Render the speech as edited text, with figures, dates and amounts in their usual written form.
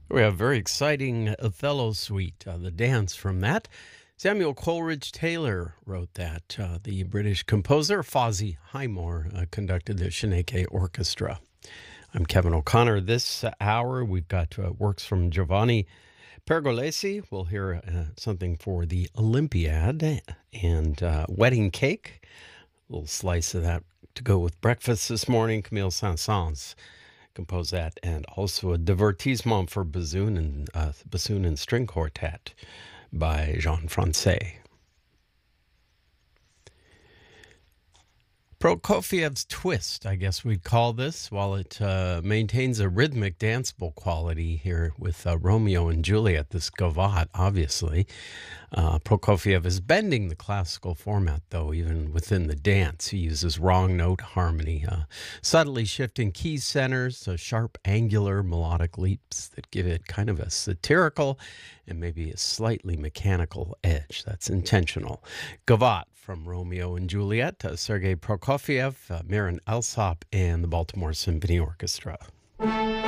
We have a very exciting Othello suite, the dance from that. Samuel Coleridge Taylor wrote that. The British composer Fozzie Highmore conducted the Shaneke Orchestra. I'm Kevin O'Connor. This hour, we've got works from Giovanni Pergolesi. We'll hear something for the Olympiad and Wedding Cake. A little slice of that to go with breakfast this morning. Camille Saint-Saëns composed that, and also a divertissement for bassoon and string quartet by Jean Francais. Prokofiev's Twist, I guess we'd call this, while it maintains a rhythmic danceable quality here with Romeo and Juliet, this gavotte, obviously. Prokofiev is bending the classical format, though, even within the dance. He uses wrong note harmony, subtly shifting key centers, sharp angular melodic leaps that give it kind of a satirical and maybe a slightly mechanical edge. That's intentional. Gavotte from Romeo and Juliet, Sergei Prokofiev, Marin Alsop, and the Baltimore Symphony Orchestra.